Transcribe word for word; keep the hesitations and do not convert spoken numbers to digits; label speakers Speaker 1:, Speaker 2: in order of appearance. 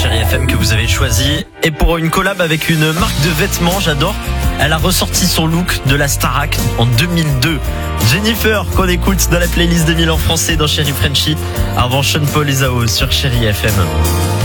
Speaker 1: Chéri F M que vous avez choisi. Et pour une collab avec une marque de vêtements, j'adore. Elle a ressorti son look de la Starac en deux mille deux. Jennifer, qu'on écoute dans la playlist deux mille en français dans Chéri Frenchy. Avant Sean Paul et Zao sur Chéri F M.